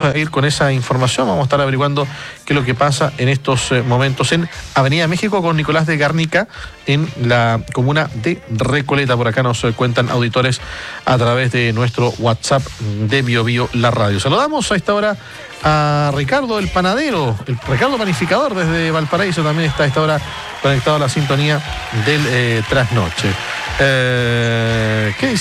a ir con esa información. Vamos a estar averiguando qué es lo que pasa en estos momentos en Avenida México con Nicolás de Garnica, en la comuna de Recoleta. Por acá nos cuentan auditores a través de nuestro WhatsApp de BioBio La Radio. Saludamos a esta hora a Ricardo, el panadero, el Ricardo Panificador desde Valparaíso, también está a esta hora conectado a la sintonía del trasnoche. ¿Qué dice?